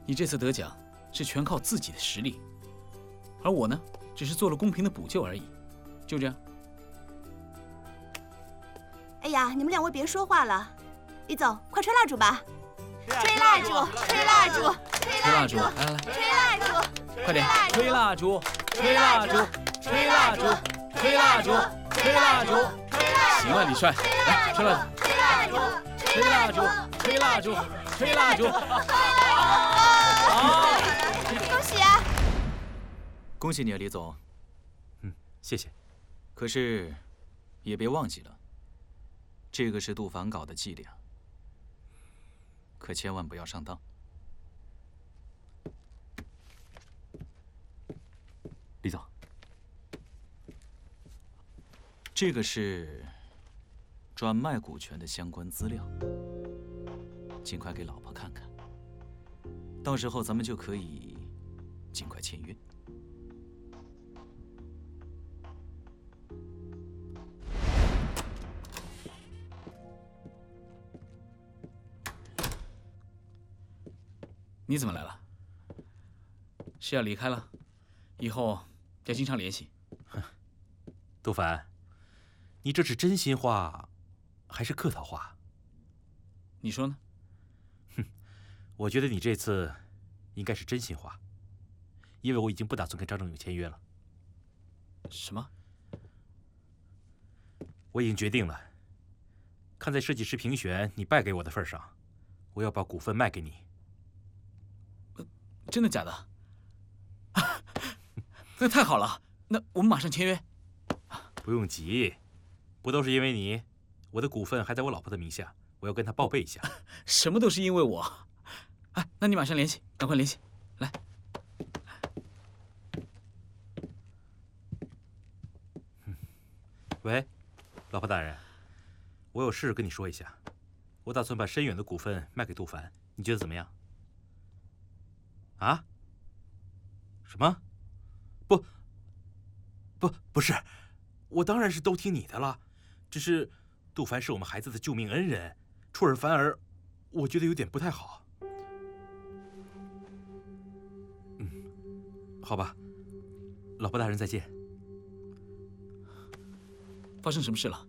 你这次得奖是全靠自己的实力，而我呢，只是做了公平的补救而已，就这样。 哎呀，你们两位别说话了，李总，快吹蜡烛吧！吹蜡烛，吹蜡烛，吹蜡烛， 来， 吹蜡烛， 快点，吹蜡烛，吹蜡烛，吹蜡烛，吹蜡烛，吹蜡烛。行了，李帅，来，吹蜡烛，吹蜡烛，吹蜡烛，吹蜡烛，吹蜡烛。好， 恭喜啊！ 恭喜你啊，李总。 谢谢。 可是，也别忘记了，这个是杜凡搞的伎俩，可千万不要上当。 李总， 这个是转卖股权的相关资料，尽快给老婆看看，到时候咱们就可以尽快签约。 你怎么来了？是要离开了？以后要经常联系。 杜凡，你这是真心话，还是客套话？ 你说呢？ 我觉得你这次应该是真心话，因为我已经不打算跟张正勇签约了。 什么？ 我已经决定了，看在设计师评选你败给我的份上，我要把股份卖给你。 真的假的？那太好了，那我们马上签约。 不用急，不都是因为你？我的股份还在我老婆的名下，我要跟她报备一下。 什么都是因为我。哎，那你马上联系，赶快联系，来。 喂，老婆大人，我有事跟你说一下，我打算把深远的股份卖给杜凡，你觉得怎么样？啊？什么？不是，我当然是都听你的了。只是杜凡是我们孩子的救命恩人，出尔反尔，我觉得有点不太好。好吧，老婆大人再见。 发生什么事了？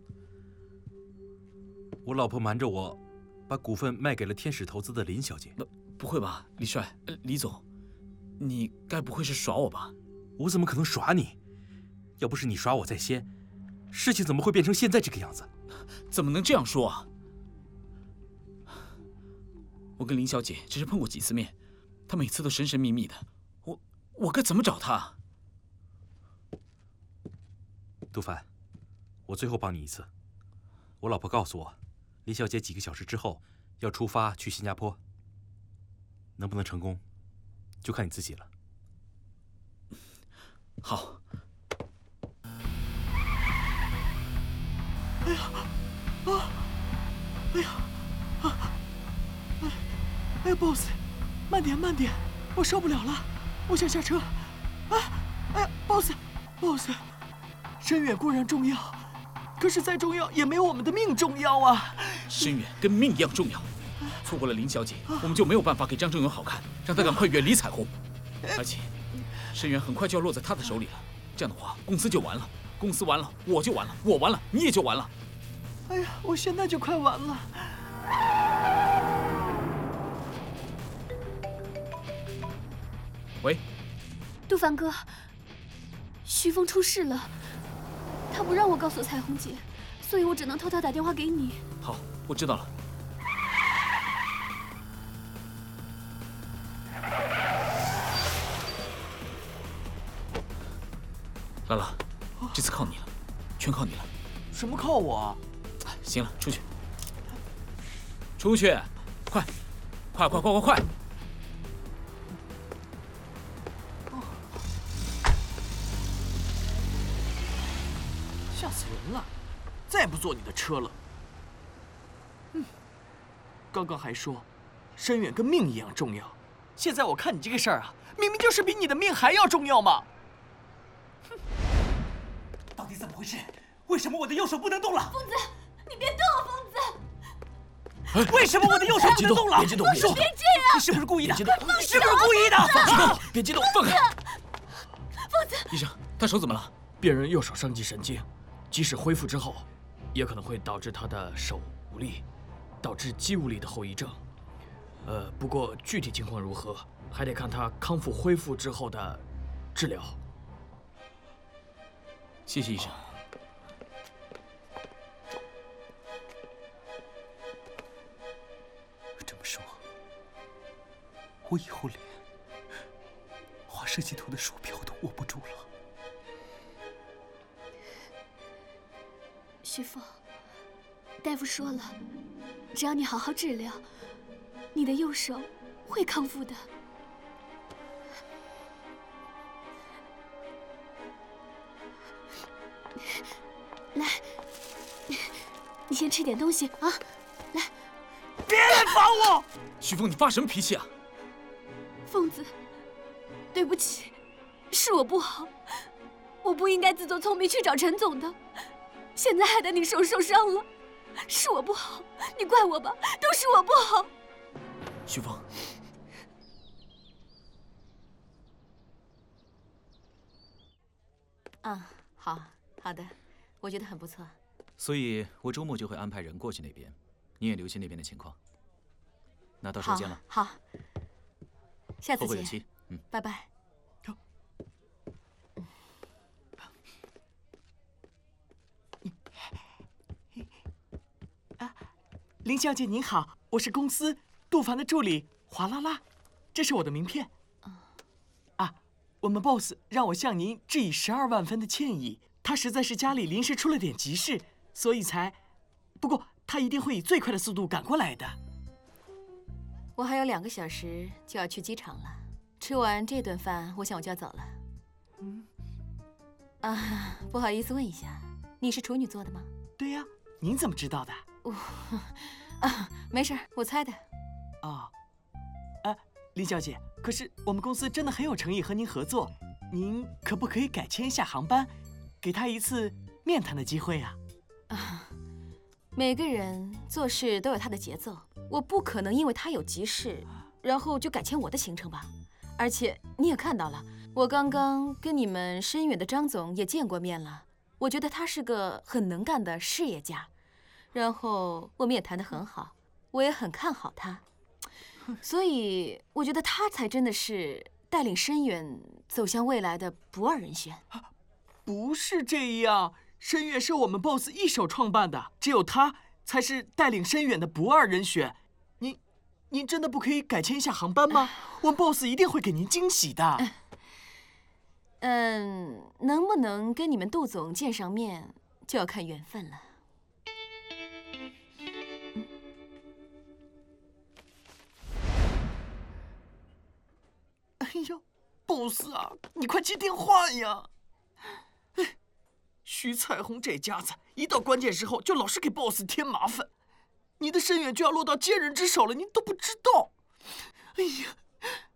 我老婆瞒着我，把股份卖给了天使投资的林小姐。 不会吧，李帅，李总，你该不会是耍我吧？ 我怎么可能耍你？要不是你耍我在先，事情怎么会变成现在这个样子？ 怎么能这样说啊？我跟林小姐只是碰过几次面，她每次都神神秘秘的，我该怎么找她？ 杜凡，我最后帮你一次。我老婆告诉我，林小姐几个小时之后要出发去新加坡，能不能成功，就看你自己了。 好。 哎呀，哎呀，哎呀 ，boss， 慢点，我受不了了，我想下车。哎呀 ，boss， 深远固然重要，可是再重要也没有我们的命重要啊。 深远跟命一样重要，错过了林小姐，我们就没有办法给张正勇好看，让他赶快远离彩虹。而且，深远很快就要落在他的手里了，这样的话，公司就完了。公司完了，我就完了，我完了，你也就完了。 哎呀，我现在就快完了。 喂， 杜凡哥，徐峰出事了，他不让我告诉彩虹姐，所以我只能偷偷打电话给你。 好，我知道了。拉拉，这次靠你了，全靠你了。 什么靠我啊？ 行了，出去，出去，快！ 吓死人了！再也不坐你的车了。刚刚还说深远跟命一样重要，现在我看你这个事儿啊，明明就是比你的命还要重要嘛！ 到底怎么回事？为什么我的右手不能动了？ 疯子，你别动啊，疯子！ 为什么我的右手不能动了？ 别激动，别激动！ 别这样！ 你是不是故意的？ 别激动！ 是不是故意的？ 放手！别激动，放开！ 疯子， 医生，他手怎么了？ 病人右手伤及神经，即使恢复之后，也可能会导致他的手无力，导致肌无力的后遗症。不过具体情况如何，还得看他康复恢复之后的治疗。 谢谢医生。 这么说，我以后连画设计图的鼠标都握不住了。 徐峰，大夫说了，只要你好好治疗，你的右手会康复的。来，你先吃点东西啊！来， 别来烦我！ 徐峰，你发什么脾气啊？ 疯子，对不起，是我不好，我不应该自作聪明去找陈总的，现在害得你手受伤了，是我不好，你怪我吧，都是我不好。 徐峰， 好的，我觉得很不错。 所以我周末就会安排人过去那边，你也留心那边的情况。那到时候见了。 好，下次见。 后会有期。 拜拜。 林小姐您好，我是公司杜凡的助理华拉拉，这是我的名片。我们 boss 让我向您致以12万分的歉意，他实在是家里临时出了点急事，所以才……不过他一定会以最快的速度赶过来的。 我还有2个小时就要去机场了，吃完这顿饭，我想我就要走了。不好意思问一下，你是处女座的吗？ 对呀，您怎么知道的？ 没事，我猜的。 林小姐，可是我们公司真的很有诚意和您合作，您可不可以改签一下航班，给他一次面谈的机会啊？ 每个人做事都有他的节奏，我不可能因为他有急事，然后就改签我的行程吧。而且你也看到了，我刚刚跟你们深远的张总也见过面了，我觉得他是个很能干的事业家，然后我们也谈得很好，我也很看好他。所以我觉得他才真的是带领深远走向未来的不二人选。 不是这样，深远是我们 boss 一手创办的，只有他才是带领深远的不二人选。您真的不可以改签一下航班吗？我们 boss 一定会给您惊喜的。 能不能跟你们杜总见上面，就要看缘分了。 哎呀 ，boss 啊，你快接电话呀！徐彩虹这家子一到关键时候就老是给 boss 添麻烦，你的深远就要落到奸人之手了，您都不知道。哎呀，